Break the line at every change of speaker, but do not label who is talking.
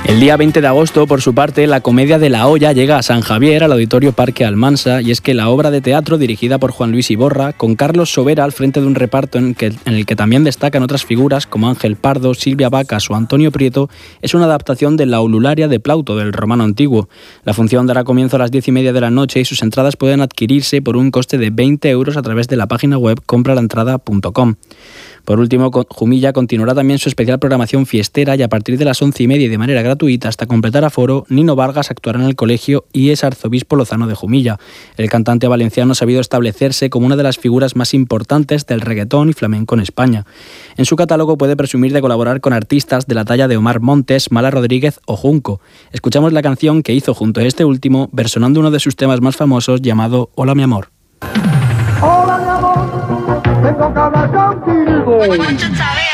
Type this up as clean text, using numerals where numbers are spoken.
El día 20 de agosto, por su parte, la Comedia de la Hoya llega a San Javier, al Auditorio Parque Almansa, y es que la obra de teatro, dirigida por Juan Luis Iborra, con Carlos Sobera al frente de un reparto en el que también destacan otras figuras como Ángel Pardo, Silvia Vacas o Antonio Prieto, es una adaptación de La Ulularia de Plauto, del romano antiguo. La función dará comienzo a las 10:30 de la noche y sus entradas pueden adquirirse por un coste de 20 euros a través de la página web compralaentrada.com. Por último, Jumilla continuará también su especial programación fiestera y a partir de las 11:30 y de manera gratuita hasta completar aforo, Nino Vargas actuará en el colegio y es arzobispo lozano de Jumilla. El cantante valenciano ha sabido establecerse como una de las figuras más importantes del reggaetón y flamenco en España. En su catálogo puede presumir de colaborar con artistas de la talla de Omar Montes, Mala Rodríguez o Junco. Escuchamos la canción que hizo junto a este último, versionando uno de sus temas más famosos llamado Hola mi amor.
Hola mi amor, tengo que hablar contigo.